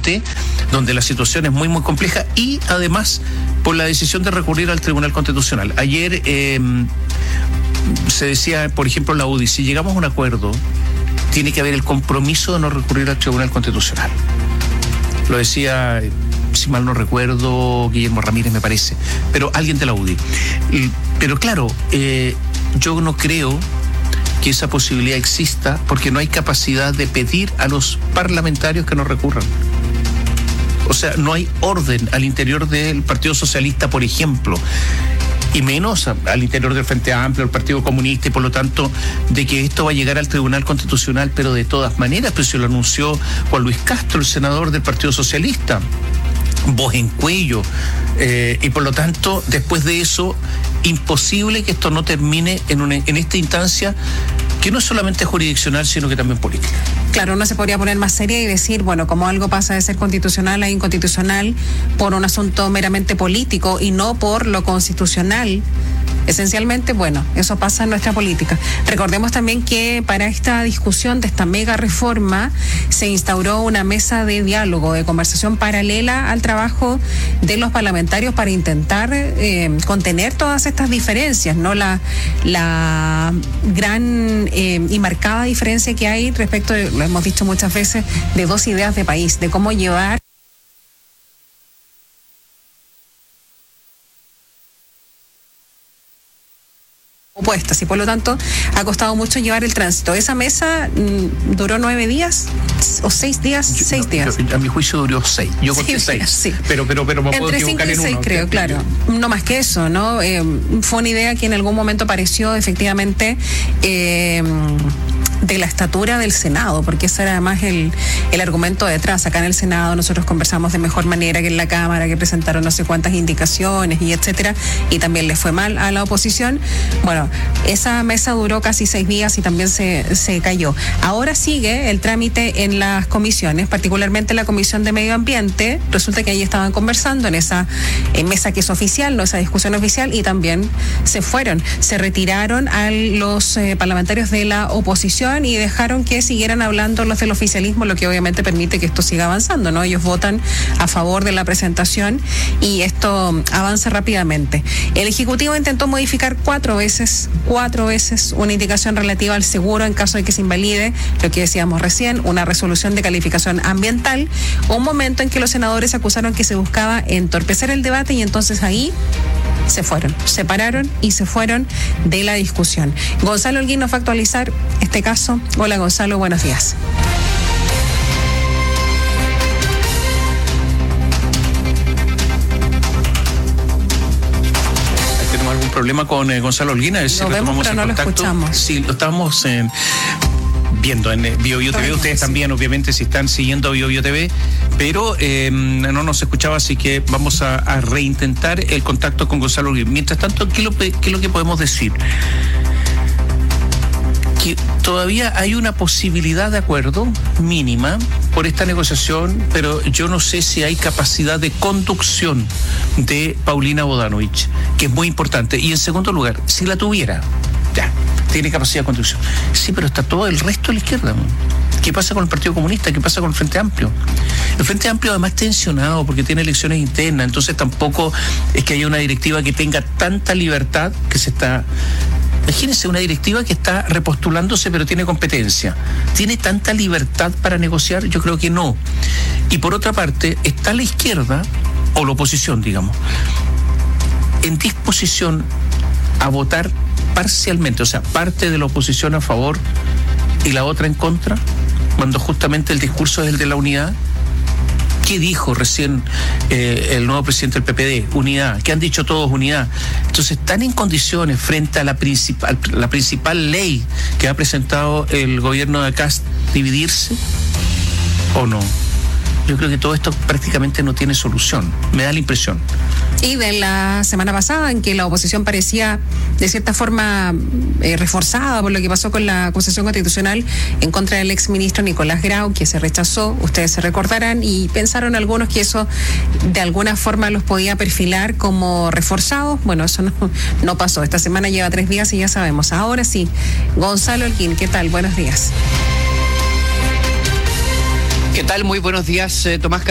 límite, donde la situación es muy, muy compleja, y además por la decisión de recurrir al Tribunal Constitucional. Ayer se decía, por ejemplo, la UDI, si llegamos a un acuerdo, tiene que haber el compromiso de no recurrir al Tribunal Constitucional. Lo decía, si mal no recuerdo, Guillermo Ramírez, me parece, pero alguien de la UDI. Pero claro, yo no creo que esa posibilidad exista, porque no hay capacidad de pedir a los parlamentarios que no recurran. O sea, no hay orden al interior del Partido Socialista, por ejemplo, y menos al interior del Frente Amplio, del Partido Comunista, y por lo tanto, de que esto va a llegar al Tribunal Constitucional, pero de todas maneras, pues se lo anunció Juan Luis Castro, el senador del Partido Socialista, voz en cuello, y por lo tanto, después de eso, imposible que esto no termine en esta instancia que no es solamente jurisdiccional, sino que también política. Claro, uno se podría poner más seria y decir, bueno, como algo pasa de ser constitucional a inconstitucional por un asunto meramente político y no por lo constitucional. Esencialmente, bueno, eso pasa en nuestra política. Recordemos también que para esta discusión de esta mega reforma se instauró una mesa de diálogo, de conversación paralela al trabajo de los parlamentarios para intentar contener todas estas diferencias, ¿no? La gran y marcada diferencia que hay respecto, lo hemos dicho muchas veces, de dos ideas de país, de cómo llevar opuestas, y por lo tanto ha costado mucho llevar el tránsito. Esa mesa duró 9 días o 6 días. 6 días. A mi juicio duró 6. Yo conté 6. Sí. Pero me puedo entre equivocar 5 y 6, en uno. creo, claro. No más que eso, ¿no? Fue una idea que en algún momento pareció efectivamente de la estatura del Senado, porque ese era además el argumento detrás. Acá en el Senado nosotros conversamos de mejor manera que en la Cámara, que presentaron no sé cuántas indicaciones y etcétera, y también les fue mal a la oposición. Bueno, esa mesa duró casi 6 días y también se cayó. Ahora sigue el trámite en las comisiones, particularmente la Comisión de Medio Ambiente. Resulta que ahí estaban conversando en esa mesa que es oficial, no esa discusión oficial, y también se retiraron a los parlamentarios de la oposición y dejaron que siguieran hablando los del oficialismo, lo que obviamente permite que esto siga avanzando, ¿no? Ellos votan a favor de la presentación y esto avanza rápidamente. El Ejecutivo intentó modificar 4 veces una indicación relativa al seguro en caso de que se invalide, lo que decíamos recién, una resolución de calificación ambiental, un momento en que los senadores acusaron que se buscaba entorpecer el debate, y entonces ahí se pararon y se fueron de la discusión. Gonzalo Holguín nos va a actualizar este caso. Hola Gonzalo, buenos días. ¿Tenemos algún problema con Gonzalo Holguín? A ver si lo vemos, pero no contacto. Lo escuchamos. Sí, lo estamos viendo en BioBio TV. Ustedes también, obviamente, si están siguiendo BioBio TV, pero no nos escuchaba, así que vamos a reintentar el contacto con Gonzalo Holguín. Mientras tanto, ¿qué es lo que podemos decir? Que todavía hay una posibilidad de acuerdo mínima por esta negociación, pero yo no sé si hay capacidad de conducción de Paulina Bodanovich, que es muy importante. Y en segundo lugar, si la tuviera, ya, tiene capacidad de conducción. Sí, pero está todo el resto de la izquierda. ¿Qué pasa con el Partido Comunista? ¿Qué pasa con el Frente Amplio? El Frente Amplio además está tensionado porque tiene elecciones internas, entonces tampoco es que haya una directiva que tenga tanta libertad que se está... Imagínense una directiva que está repostulándose pero tiene competencia. ¿Tiene tanta libertad para negociar? Yo creo que no. Y por otra parte, está la izquierda, o la oposición, digamos, en disposición a votar parcialmente, o sea, parte de la oposición a favor y la otra en contra, cuando justamente el discurso es el de la unidad. ¿Qué dijo recién el nuevo presidente del PPD? Unidad. ¿Qué han dicho todos? Unidad. Entonces, ¿están en condiciones frente a la principal ley que ha presentado el gobierno de Kast dividirse o no? Yo creo que todo esto prácticamente no tiene solución, me da la impresión. Y de la semana pasada, en que la oposición parecía de cierta forma reforzada por lo que pasó con la acusación constitucional en contra del exministro Nicolás Grau, que se rechazó, ustedes se recordarán, y pensaron algunos que eso de alguna forma los podía perfilar como reforzados. Bueno, eso no pasó. Esta semana lleva 3 días y ya sabemos. Ahora sí, Gonzalo Holguín, ¿qué tal? Buenos días. ¿Qué tal? Muy buenos días, Tomás.